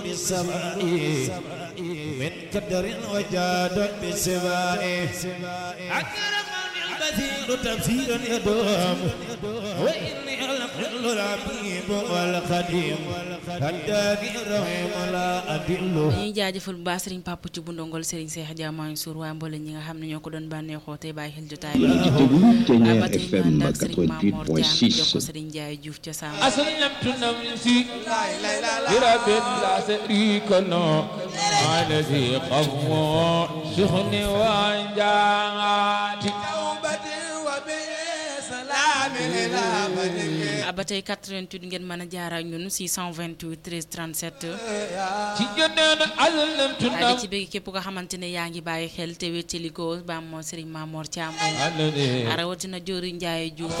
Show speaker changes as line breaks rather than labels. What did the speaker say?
بالسماء من قدر وجاد بالسماء أكرمني البذير تبذيرا يدوم وإني القل العبيب والقديم هداني الرحيم لا أدل.
ñuy jaajëfal bu baax Serigne Papa ci bu ndongol Serigne Cheikh Dia Mansour waa mboole ñi nga xam ne ñoo ko doon bànneexoo tey bàyyi xel jotaay bi FM 88.6 ko Serigne Ndiaye Diouf ca Sam
aslamtu nafsi lirabbil la sharika lahu alladhi qawwa sukhni wa jaati
ba tey 88 ngeen mën a jaar ak ñun 628 13 37
ci jëneen aslamtu
di ci bëgg képp nga xamante ne yaa ngi bàyyi xel te wéttali ko ba moo Serigne Mamor Thiam rawatina Diori Ndiaye Diouf